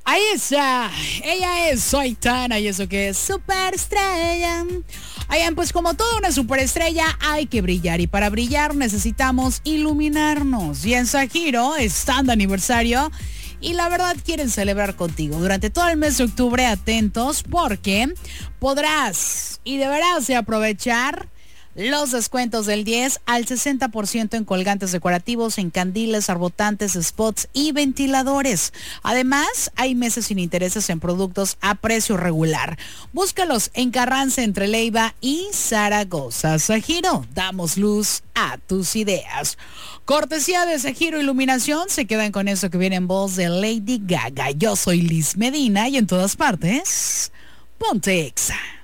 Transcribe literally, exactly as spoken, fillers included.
Ahí está, ella es Soitana y eso que es superestrella. Oigan, pues como toda una superestrella hay que brillar y para brillar necesitamos iluminarnos. Y en Sajiro están de aniversario y la verdad quieren celebrar contigo. Durante todo el mes de octubre atentos porque podrás y deberás de aprovechar los descuentos del diez al sesenta por ciento en colgantes decorativos, en candiles, arbotantes, spots y ventiladores. Además, hay meses sin intereses en productos a precio regular. Búscalos en Carranza entre Leiva y Zaragoza. Sajiro, damos luz a tus ideas. Cortesía de Sajiro Iluminación, se quedan con eso que viene en voz de Lady Gaga. Yo soy Liz Medina y en todas partes, ponte Exa.